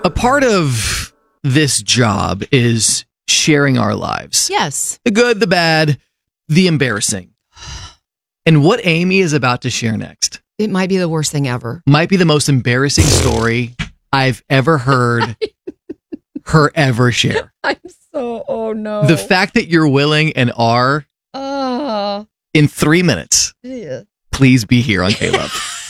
A part of this job is sharing our lives. Yes. The good, the bad, the embarrassing. And what Amy is about to share next It might be the worst thing ever. might be the most embarrassing story I've ever heard her ever share. Oh no. The fact that you're willing and are Oh. in 3 minutes, Yeah. please be here on K-Love.